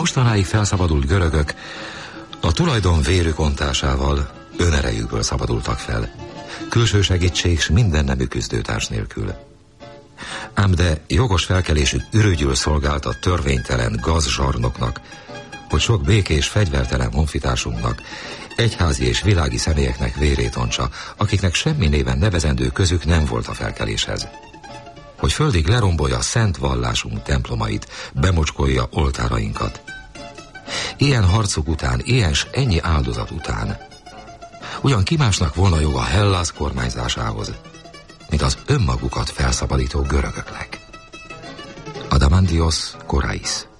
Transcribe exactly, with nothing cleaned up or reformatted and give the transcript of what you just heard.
mostanáig felszabadult görögök a tulajdon vérük ontásával önerejükből szabadultak fel, külső segítség s minden nemű küzdőtárs nélkül. Ám de jogos felkelésük ürügyül szolgált a törvénytelen gazzsarnoknak, hogy sok békés, fegyvertelen honfitársunknak, egyházi és világi személyeknek vérét ontsa, akiknek semmi néven nevezendő közük nem volt a felkeléshez. Hogy földig lerombolja szent vallásunk templomait, bemocskolja oltárainkat. Ilyen harcok után, ilyen s ennyi áldozat után, ugyan ki másnak volna joga Hellász kormányzásához, mint az önmagukat felszabadító görögöknek. Adamantios Korais.